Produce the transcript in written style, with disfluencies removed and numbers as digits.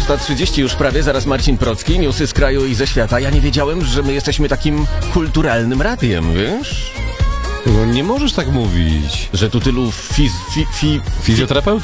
6:30 już prawie, zaraz Marcin Procki, newsy z kraju i ze świata. Ja nie wiedziałem, że my jesteśmy takim kulturalnym radiem, wiesz? No nie możesz tak mówić. Że tu tylu Fizjoterapeutów